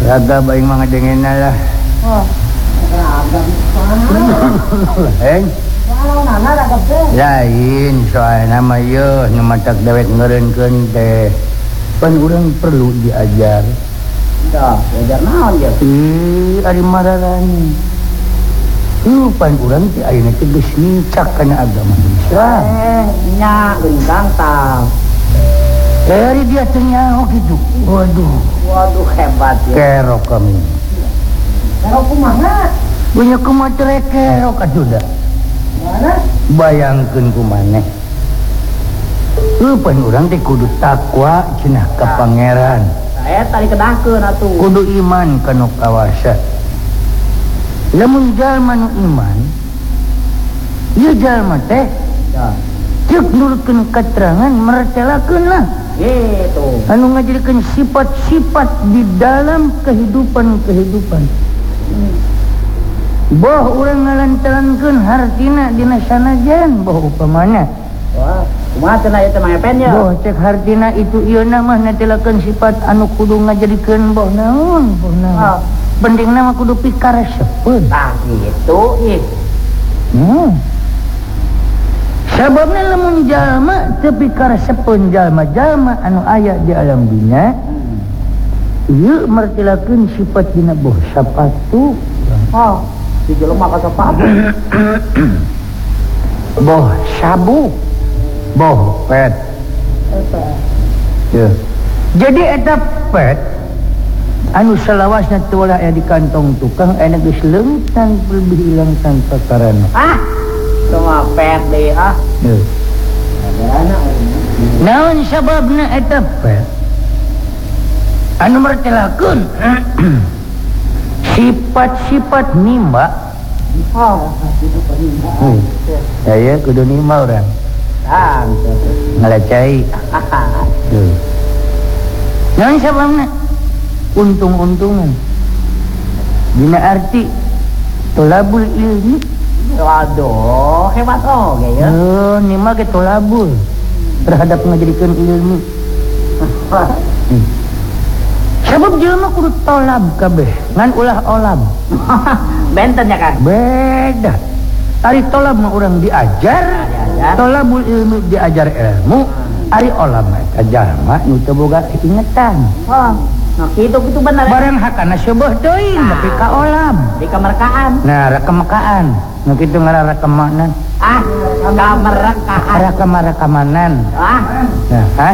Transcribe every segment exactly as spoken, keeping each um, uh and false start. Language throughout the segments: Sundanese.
Raga baing mga dingin na lah. Oh. Raga. Heng. Kalau nana raga teh. Lain soal nama yo nu matak dewek ngeureunkeun teh. Pan urang perlu diajar. Dah, diajar naon ya? Ih, ari mararani. Lu pan urang teh ayeuna teh geus nincak kana agama Islam. Eh, nya geuning tah. Eh, ari dia teh nyaho kitu. Waduh. Waduh hebat ya. Kerok kami. Kerok kumaha? Punya kumaha teh kerok atuh da. Mana? Bayangkeun kumaneh. Lu pan urang teh kudu takwa cenah ka pangeran. Saya tadi kedahkeun atuh. Kudu iman kana kawasa. Lamun jalma nu iman, ieu jalma teh Ya. ceuk nurutkeun keterangan mertelakeun lah. Gitu. Anu ngajadikeun sifat-sifat di dalam kehidupan-kehidupan. Hmm. Boh urang ngalantalankeun hartina dina sanajan boh upamana. Wah, kumaha cenah ieu teh mangepen ya? Boh cek hartina itu ieu mah netelakeun sifat anu kudu ngajadikeun boh naon, boh naon. Oh. Pentingna mah kudu pikaresepeun. Tah gitu ih. Hmm. Sababna lamun jalma teu pikaresepeun jalma-jalma anu aya di alam dunya, ieu martilakeun sifat dina boh sapatu. Oh, si jelema ka sepatu. Boh sabu. Boh pet. Eta. Ya. Jadi eta pet anu salawasna teu ulah aya di kantong tukang aya geus leungtan lebih hilang tanpa karana. Ah, cuma pet deh ah. Ya. Ada Naon sababna eta pet? Anu martelakeun sifat-sifat nimba. Oh, itu penimba. Hmm. Saya kudu nimba urang. Ah, Ngalacai. Tuh. Naon sababna? Untung-untungan. Dina arti tolabul ilmi. waduh, hebat oge ya. Oh, nimba ge tolabul terhadap ngajadikeun ilmi. Hmm. Sabab jelema kudu tolab kabeh, ngan ulah olab. Benten ya kan? Beda. Ari tolab mah urang diajar, Diajar. tolabul ilmi diajar ilmu, ari olab mah eta jalma nu teu boga ingetan. Oh, nah gitu gitu bener ya. Barang hakana seueuh teuing tapi ka olab. Di kemerkaan. Nah, rakemekaan. Nu kitu ngaran rakemanan. Ah, kemerkaan. Rakama-rakamanan. Ah, Nah, ha?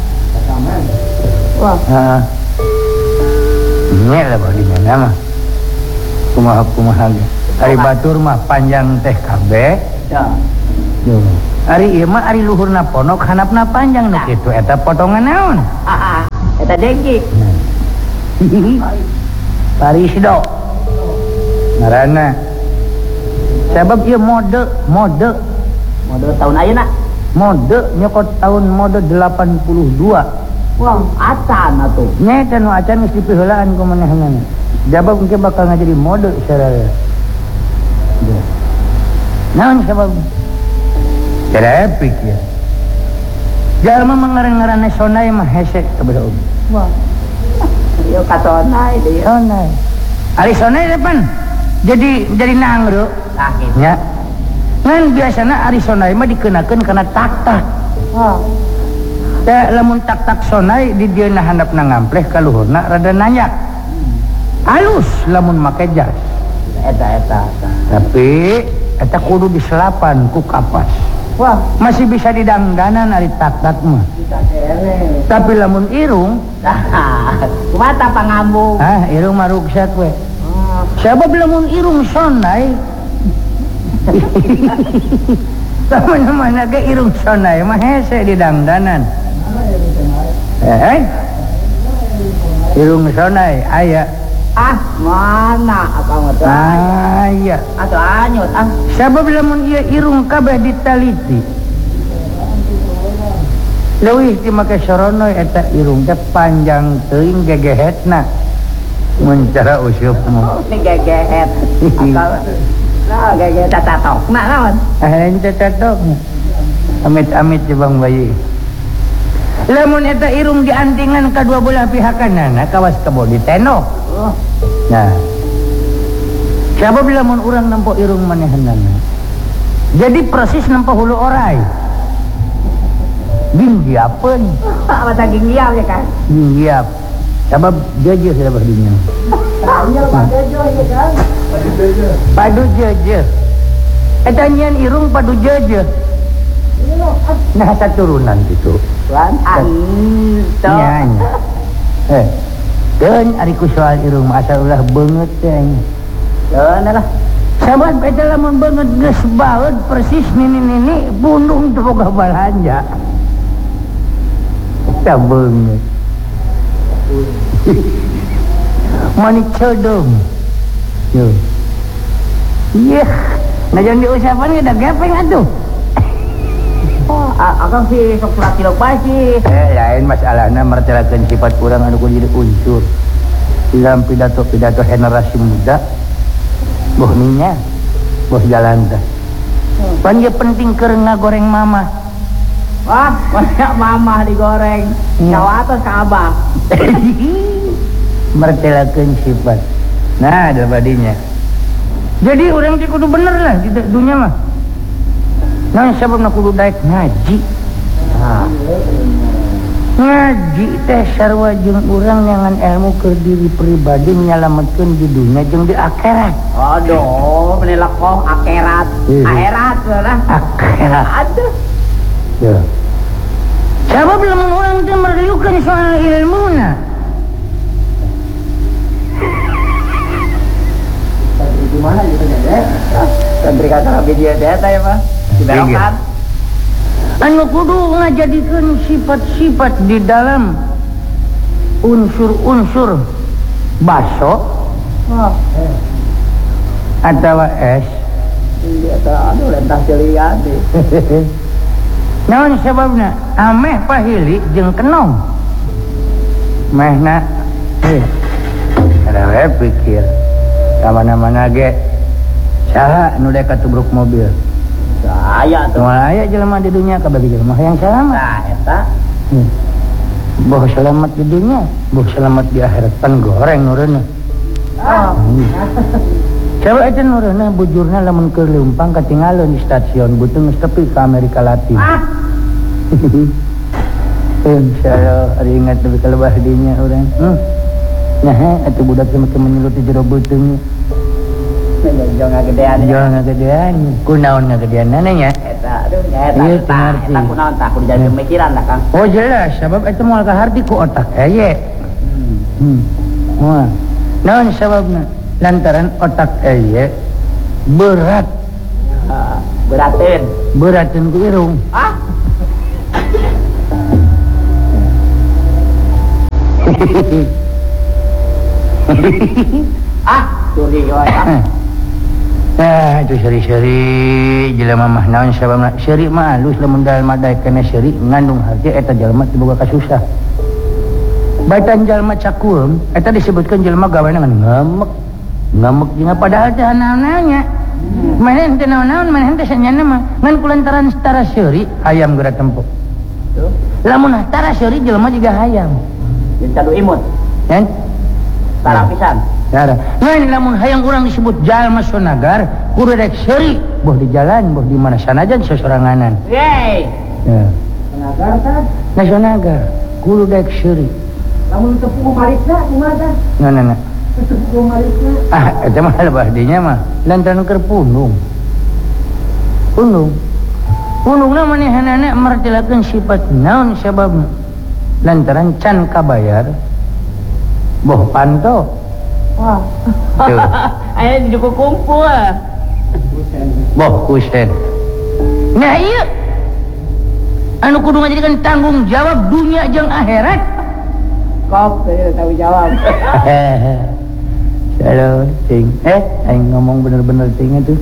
wah, Heeh. Nya lah bae dimana mah. Kumaha-kumaha ge. Ari batur mah panjang teh kabeh. ya. Tuh. Ari ieu mah ari luhurna ponok handapna panjang nu kitu eta potongan naon? Ah, ah, eta dengki. Parisdo. Ngaranna. Sabab ieu mode, mode, Mode tahun ayeuna. mode nyokot tahun mode delapan puluh dua. Wah, acan atuh. Nya eta nu acan geus dipiheulaan ku manehna. Jabab engke bakal ngajadi mode sararea. Naon sabab? Cara epik ya. Jalma mangaran-ngaranna sonai mah hese kabeh oge. Wah. Ieu katonai deui. Sonai. Ari sonai depan. Jadi jadi nangro. Tah gitu. Nya. Ngan biasana ari sonai mah dikenakeun kana tak-tak. Oh. Teh lamun tak-tak sonai di dieuna handapna ngampleh ka luhurna rada nanyak. Halus lamun make jas. Eta eta eta. Tapi eta kudu diselapan ku kapas. Wah, Masih bisa didangdanan ari tak-tak mah. kita kere. Tapi lamun irung, Tah, kumata pangambung. ah irung mah ruksat we. Oh. Sabab lamun irung sonai. Sama-sama ge irung sonai mah hese didangdanan. Eh, eh? Irung sonai aya. Ah, mana apa mah teh? Aya. Atuh anyut ah. Sabab lamun ieu irung kabeh ditaliti. Leuwih ti make soronoy eta irung teh panjang teuing gegehetna. Mun cara useup mah. Ini gegehet. Akal. Nah, gegehet tatok. Nah, naon? Ah ente tatok. Amit-amit si Bang Bayi. Lamun eta irung diantingan kedua belah pihak kanana kawas kebo ditenok. Oh. Nah, siapa bila mun urang nampo irung manehanana. Jadi persis nampo hulu orai. Ginggiapeun. Mata ginggiap ya kan? Ginggiap. Sabab jeje sudah berdinya. Iya padu jeje kan? Padu jeje. Padu jeje. Eta nyian irung padu jeje. Nah saturunan gitu. Lan anto. Nyanyi. Eh. Dan ariku soal irung asal ulah beungeut teh. Deun lah. Sahabat eta lamun beungeut geus baeud persis nini-nini bundung teu boga balanja. Eta beungeut. Manik codong. Yo. Iya. Nah jangan diusapan ge da gepeng atuh. Oh, akang sih sok surat tilok bae sih. Eh lain masalahna martelakeun sifat urang anu kudu jadi unsur. Dalam pidato-pidato generasi muda. Boh ninya. Boh jalan teh. Pan ge penting keur ngagoreng mama. Wah, banyak mama digoreng. Nyawa atas ka abah. Martelakeun sifat. Nah, ada badinya. Jadi orang teh kudu bener lah di dunia mah. Nah, sebab nak kudu daek ngaji. Nah. Ngaji teh sarua jeung urang nyangan ilmu ke diri pribadi menyelamatkeun di dunia jeung di akhirat. Aduh, menilak oh akhirat. Akhirat lah. Akhirat. Aduh. Ya. Sebab lamun urang teh merliukeun soal ilmuna. Gimana gitu ya? Santri kata video data ya, Pak. Dibelokan. Anu kudu ngajadikeun sifat-sifat di dalam unsur-unsur baso. Oh. Atawa es. Iya tah aduh lentah ceulian deh. Naon sababna? Ameh pahili jeung kenong. Mehna eh ada we pikir kamana-mana ge saha nu dek katubruk mobil. Saya tuh. Moal aya jelema di dunia kabagi jelema yang selamat. Nah, eta. Hmm. Boh selamat di dunia, boh selamat di akhirat pan goreng nureuna. Oh. Coba aja nureuna bujurna lamun keur leumpang katinggaleuan di stasiun butuh geus tepi ka Amerika Latin. Ah. Insyaallah ari ingat tapi kalebah dinya urang. Hmm. Nah, atuh budak teh make menyelut di jero beuteungnya. Jangan ngagedean. Jangan ngagedean. Kunaon ngagedean nya? Eta aduh nya eta. Eta kunaon tah kudu jadi pemikiran lah Kang. Oh jelas, sabab eta moal kaharti ku otak eye. Hmm. Hmm. Moal. Naon sababna? Lantaran otak eye berat. Uh, beratin. Beratin ku irung. Ah. Ah, curi wae. Ah, itu seri-seri jelema mah naon sababna? Seri mah alus lamun dalem daek kana seri ngandung harti eta jalma teu boga kasusah. Baitan jalma cakueum eta disebutkeun jalma gaweana ngan ngemek. Ngemek jeung padahal teh naon-naonnya. Maneh teh naon-naon, maneh teh sanyana mah ngan kulantaran setara seri hayam geura tempo. Tuh. Lamun tara seri jelema juga hayam. Jeung cadu imut. Kan? Tara pisan. Tara. Ngan lamun hayang urang disebut jalma sonagar, kudu rek seuri, boh di jalan, boh di mana sanajan sosoranganan. Yeay. Ya. Sonagar tah? Nah sonagar, kudu rek seuri. Lamun teu kumarisna kumaha tah? Nah nah nah. Teu kumarisna. Ah, eta mah lebah dinya mah lantaran keur punung. Punung. Punungna manehanana martelakeun sifat naon sababna? Lantaran can kabayar boh panto. Wah. Aya di cukup kumpul. Boh kusen. Nah iya. Anu kudu ngajadikeun tanggung jawab dunia jeung akhirat. Kok teu tahu jawab. Halo, ting. Eh, aing ngomong bener-bener ting itu.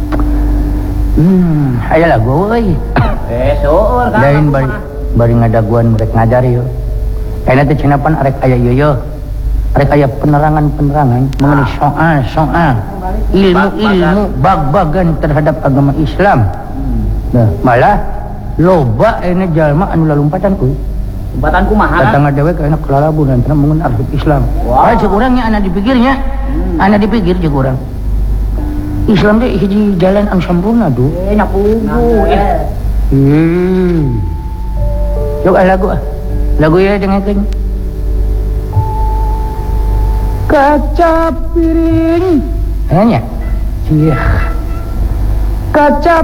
Hmm, aya lagu euy. Eh, seueur kan. Lain bari bari ngadaguan merek ngajar yo. Kana teh cenah arek aya ieu yo. Arek aya penerangan-penerangan mengenai soal-soal ilmu-ilmu bag-bagan terhadap agama Islam. Nah, malah loba ene jalma anu lalumpatan kuy. Jembatan kumaha kan? Datang ada ke anak kelalabu dan tenang mengenal arsip Islam. Wow. Wah, sekurangnya anak dipikirnya, Hmm. anak dipikir sekurang. Islam dia hiji jalan ang sempurna tuh. Eh, nyapugu. Eh. Hmm. Yuk ah, lagu ah. Lagu ya dengarkan. Kaca piring. Hanya. Iya. Kaca